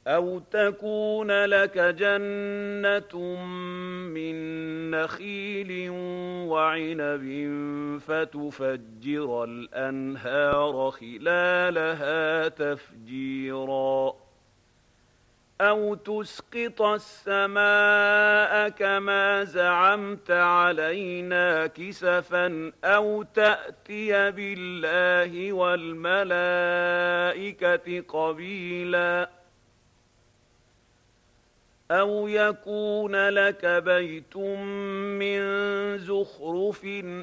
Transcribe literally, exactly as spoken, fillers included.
أَوْ تَكُونَ لَكَ جَنَّةٌ مِّن نَّخِيلٍ وَعِنَبٍ فَتُفَجِّرَ الْأَنْهَارَ خِلَالَهَا تَفْجِيرًا أَوْ تُسْقِطَ السَّمَاءَ كَمَا زَعَمْتَ عَلَيْنَا كِسَفًا أَوْ تَأْتِيَ بِاللَّهِ وَالْمَلَائِكَةِ قَبِيلًا أَوْ يَكُونَ لَكَ بَيْتٌ مِّن زُخْرُفٍ